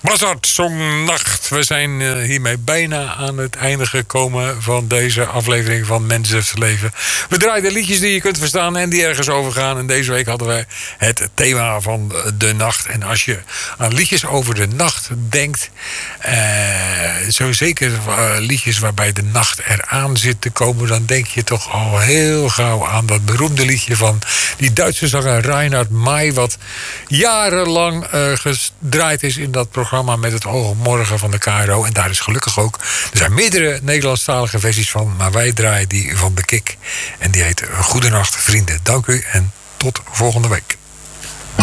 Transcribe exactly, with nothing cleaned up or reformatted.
Hazard zong Nacht. We zijn uh, hiermee bijna aan het einde gekomen van deze aflevering van Mensen Leven. We draaiden liedjes die je kunt verstaan en die ergens overgaan. En deze week hadden wij het thema van de nacht. En als je aan liedjes over de nacht denkt, uh, zo zeker uh, liedjes waarbij de nacht eraan zit te komen, dan denk je toch al heel gauw aan dat beroemde liedje van die Duitse zanger Reinhard May, wat jarenlang uh, gedraaid is in dat programma Met het oog op morgen van de K R O. En daar is gelukkig ook, er zijn meerdere Nederlandstalige versies van, maar wij draaien die van de Kik. En die heet Goedenacht vrienden. Dank u en tot volgende week.